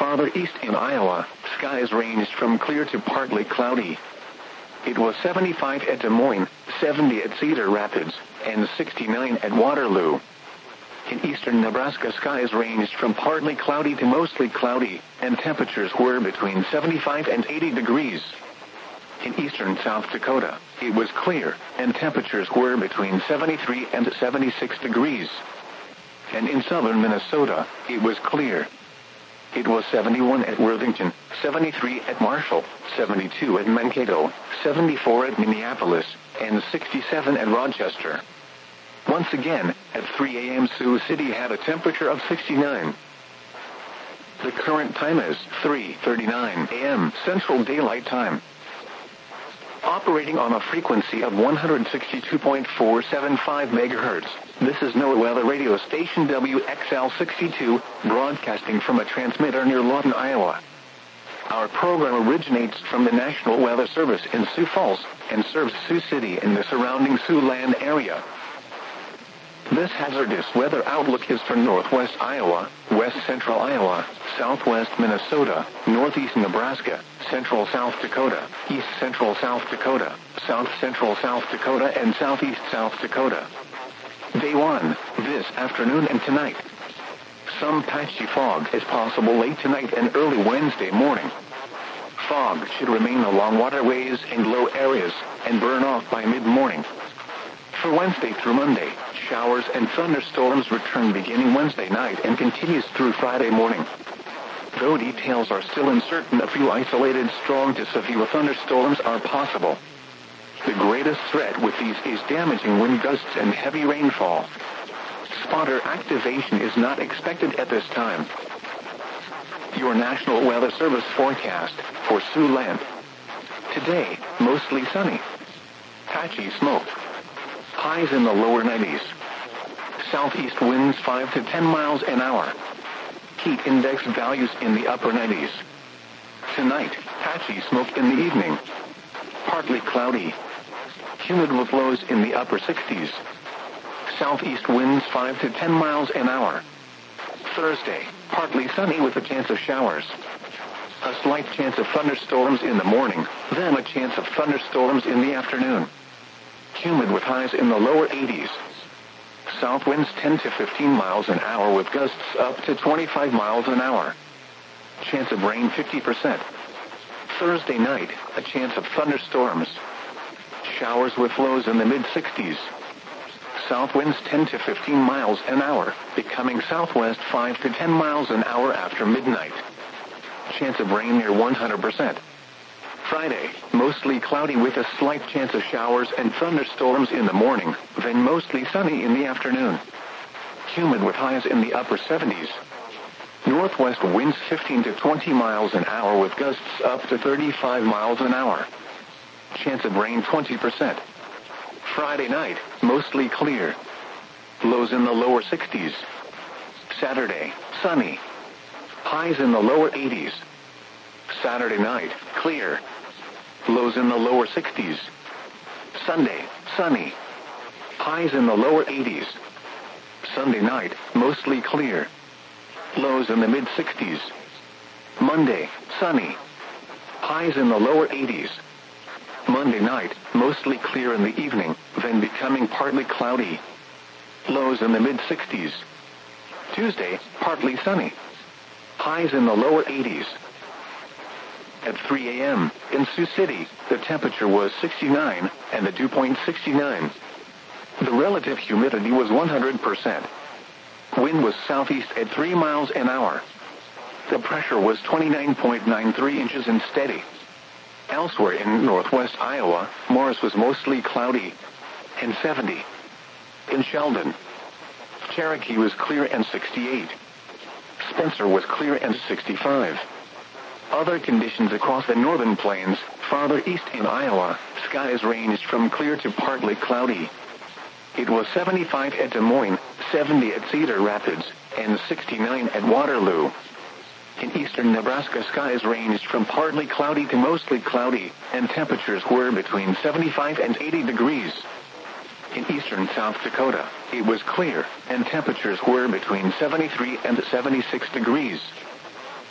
Farther east in Iowa, skies ranged from clear to partly cloudy. It was 75 at Des Moines, 70 at Cedar Rapids, and 69 at Waterloo. In eastern Nebraska, skies ranged from partly cloudy to mostly cloudy, and temperatures were between 75 and 80 degrees. In eastern South Dakota, it was clear, and temperatures were between 73 and 76 degrees. And in southern Minnesota, it was clear. It was 71 at Worthington, 73 at Marshall, 72 at Mankato, 74 at Minneapolis, and 67 at Rochester. Once again, at 3 a.m. Sioux City had a temperature of 69. The current time is 3:39 a.m. Central Daylight Time. Operating on a frequency of 162.475 MHz, this is NOAA Weather Radio Station WXL62, broadcasting from a transmitter near Lawton, Iowa. Our program originates from the National Weather Service in Sioux Falls and serves Sioux City and the surrounding Siouxland area. This hazardous weather outlook is for northwest Iowa, west central Iowa, southwest Minnesota, northeast Nebraska, central South Dakota, east central South Dakota, south central South Dakota, and southeast South Dakota. Day 1, this afternoon and tonight. Some patchy fog is possible late tonight and early Wednesday morning. Fog should remain along waterways and low areas and burn off by mid-morning. For Wednesday through Monday, showers and thunderstorms return beginning Wednesday night and continues through Friday morning. Though details are still uncertain, a few isolated strong to severe thunderstorms are possible. The greatest threat with these is damaging wind gusts and heavy rainfall. Spotter activation is not expected at this time. Your National Weather Service forecast for Siouxland. Today, mostly sunny. Patchy smoke. Highs in the lower 90s. Southeast winds 5 to 10 miles an hour. Heat index values in the upper 90s. Tonight, patchy smoke in the evening. Partly cloudy. Humid with lows in the upper 60s. Southeast winds 5 to 10 miles an hour. Thursday, partly sunny with a chance of showers. A slight chance of thunderstorms in the morning, then a chance of thunderstorms in the afternoon. Humid with highs in the lower 80s. South winds 10 to 15 miles an hour with gusts up to 25 miles an hour. Chance of rain 50%. Thursday night, a chance of thunderstorms. Showers with lows in the mid-60s. South winds 10 to 15 miles an hour, becoming southwest 5 to 10 miles an hour after midnight. Chance of rain near 100%. Friday, mostly cloudy with a slight chance of showers and thunderstorms in the morning, then mostly sunny in the afternoon. Humid with highs in the upper 70s. Northwest winds 15 to 20 miles an hour with gusts up to 35 miles an hour. Chance of rain 20%. Friday night, mostly clear. Lows in the lower 60s. Saturday, sunny. Highs in the lower 80s. Saturday night, clear. Lows in the lower 60s. Sunday, sunny. Highs in the lower 80s. Sunday night, mostly clear. Lows in the mid-60s. Monday, sunny. Highs in the lower 80s. Monday night, mostly clear in the evening, then becoming partly cloudy. Lows in the mid-60s. Tuesday, partly sunny. Highs in the lower 80s. At 3 a.m., in Sioux City, the temperature was 69, and the dew point 69. The relative humidity was 100%. Wind was southeast at 3 miles an hour. The pressure was 29.93 inches and steady. Elsewhere in northwest Iowa, Morris was mostly cloudy and 70. In Sheldon, Cherokee was clear and 68. Spencer was clear and 65. Other conditions across the northern plains, farther east in Iowa, skies ranged from clear to partly cloudy. It was 75 at Des Moines, 70 at Cedar Rapids, and 69 at Waterloo. In eastern Nebraska, skies ranged from partly cloudy to mostly cloudy, and temperatures were between 75 and 80 degrees. In eastern South Dakota, it was clear, and temperatures were between 73 and 76 degrees.